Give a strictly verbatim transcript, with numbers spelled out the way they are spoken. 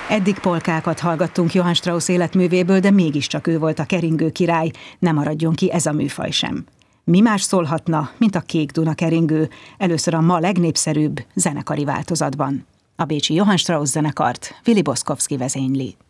Eddig polkákat hallgattunk Johann Strauss életművéből, de mégiscsak ő volt a keringő király, ne maradjon ki ez a műfaj sem. Mi más szólhatna, mint a Kék Duna keringő, először a ma legnépszerűbb zenekari változatban. A bécsi Johann Strauss zenekart Willy Boszkowski vezényli.